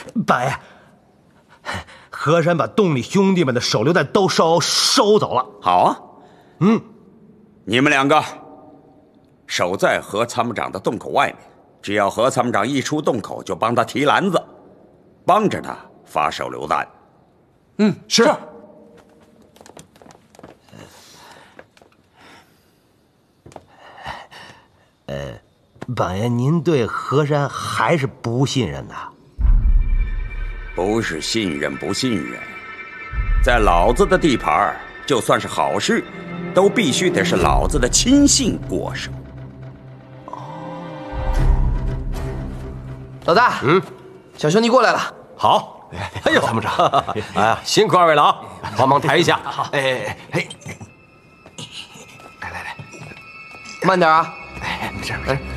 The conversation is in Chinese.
板爷，和珅把洞里兄弟们的手榴弹都收走了。 好啊，你们两个守在何参谋长的洞口外面，只要何参谋长一出洞口，就帮他提篮子，帮着他发手榴弹。 是。 板爷，您对和珅还是不信任的？ 不是信任不信任，在老子的地盘，就算是好事，都必须得是老子的亲信过手。 老大，小兄弟过来了。 好，哎呦，参谋长，哎呀，辛苦二位了啊，帮忙抬一下。 好，哎，来，慢点啊。 哎，没事没事。